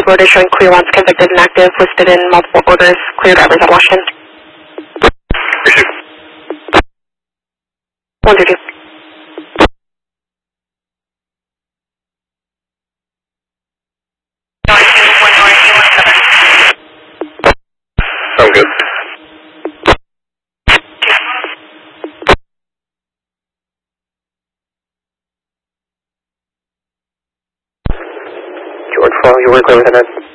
5 orders showing clear ones, convicted and active, listed in multiple orders, clear drivers on Washington. 122. I'm good. George 4, you work clear with an